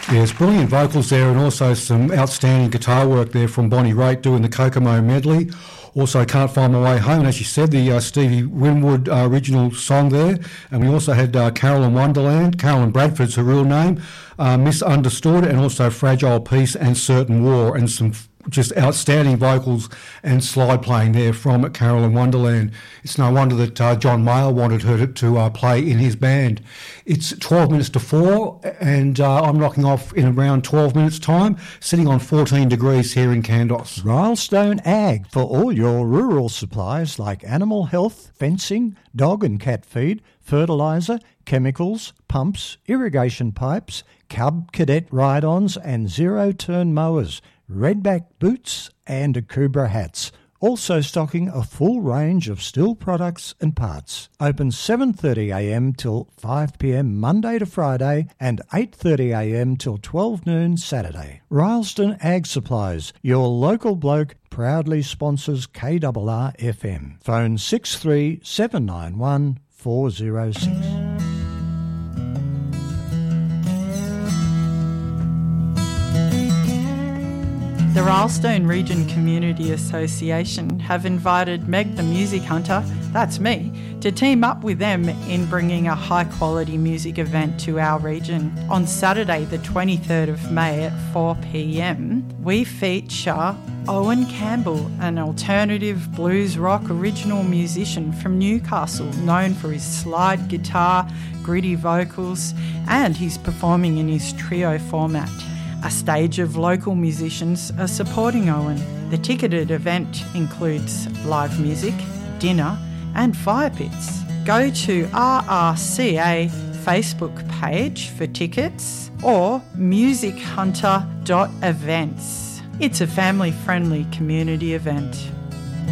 Yes, brilliant vocals there, and also some outstanding guitar work there from Bonnie Raitt doing the Kokomo medley. Also, Can't Find My Way Home, and as you said, the Stevie Winwood original song there. And we also had Carolyn Wonderland, Carolyn Bradford's her real name, Misunderstood, and also Fragile Peace and Certain War, and some just outstanding vocals and slide playing there from Carolyn Wonderland. It's no wonder that John Mayall wanted her to play in his band. It's 12 minutes to 4, and I'm knocking off in around 12 minutes' time, sitting on 14 degrees here in Kandos. Rylestone Ag for all your rural supplies like animal health, fencing, dog and cat feed, fertiliser, chemicals, pumps, irrigation pipes, Cub Cadet ride-ons and zero-turn mowers, redback boots and Akubra hats. Also stocking a full range of steel products and parts. Open 7:30am till 5pm Monday to Friday and 8:30am till 12 noon Saturday. Rylestone Ag Supplies, your local bloke, proudly sponsors KRR FM. Phone 63791 406. The Rylestone Region Community Association have invited Meg the Music Hunter, that's me, to team up with them in bringing a high-quality music event to our region. On Saturday the 23rd of May at 4pm, we feature Owen Campbell, an alternative blues rock original musician from Newcastle, known for his slide guitar, gritty vocals, and he's performing in his trio format. A stage of local musicians are supporting Owen. The ticketed event includes live music, dinner and fire pits. Go to RRCA Facebook page for tickets or musichunter.events. It's a family-friendly community event.